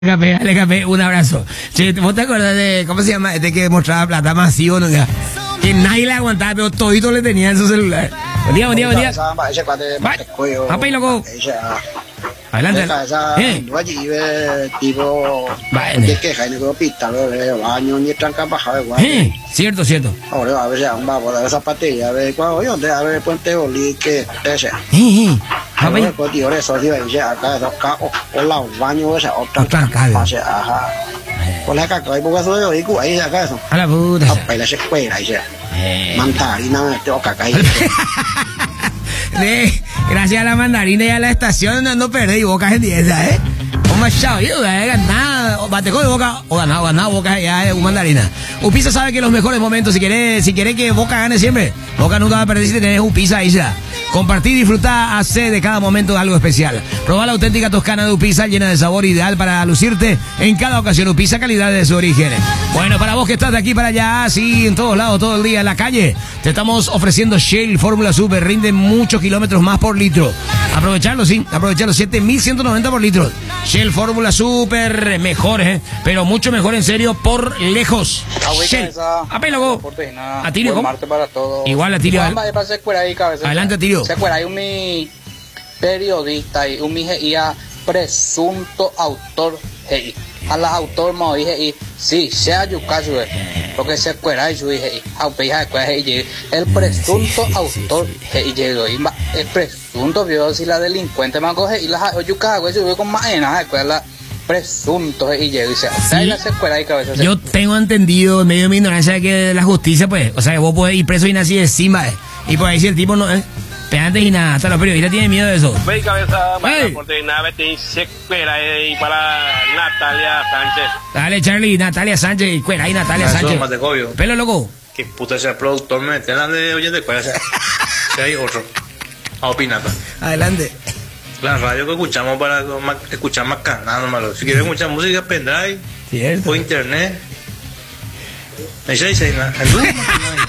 Dale, Capé, un abrazo. Che, ¿vos te acordás de, cómo se llama, este que mostraba plata masivo, no? Que nadie le aguantaba, pero todito le tenía en su celular. Buen día, buen día, buen día. Apa y loco. Adelante. Cierto, cierto. Ahora a veces un babo de zapatilla, a ver cuál yo a ver puente oli que ese. Apa y Pues tío, eso dio ya acá o la baño esa otra pase ajá. Con la caca y porque soy y ahí acá eso. A la puta. Apa y la escuela ahí ya. Mandarina te o caca ahí. Gracias a la mandarina y a la estación no perdí bocas en 10, ¿eh? Un machado, yo he ganado, bateco de Boca, o ganado Boca ya es un mandarina. Upisa sabe que los mejores momentos, si querés que Boca gane siempre, Boca nunca va a perder si tenés Upisa ahí ya. Compartir y disfrutar, hace de cada momento algo especial. Probar la auténtica toscana de Upisa, llena de sabor ideal para lucirte en cada ocasión. Upisa, calidad de su origen. Bueno, para vos que estás de aquí para allá, sí, en todos lados, todo el día en la calle, te estamos ofreciendo Shell Fórmula Super, rinde muchos kilómetros más por litro. Aprovecharlo, sí, aprovecharlo, 7.190 por litro. Shell Fórmula Super, mejor, pero mucho mejor en serio, por lejos. Shell, apélago. A Tirio, ¿cómo? Igual a Tirio. Adelante, Tirio. Se acuerda, hay un mi periodista y un mi presunto autor a la autor mo dije sí sea yucayo porque se acuerda yo dije el presunto autor el presunto vio si la delincuente me coge y la yucayo yo con más la presunto y dice yo tengo entendido en medio de mi ignorancia que la justicia pues o sea que vos podés ir preso y nací encima y por ahí si el tipo no antes y nada, hasta los periodistas tienen miedo de eso. Ve cabeza, porque nada te se cuela y para Natalia Sánchez. Dale, Charlie, Natalia Sánchez y cuela y Natalia Sánchez. Pelo loco. Que puta sea productor, me te de oyente cuela. Si hay otro. A opinar. Adelante. La radio que escuchamos para escuchar más canal, malo. Si quieres escuchar música, pendrive. Cierto. O internet. Ahí se dice,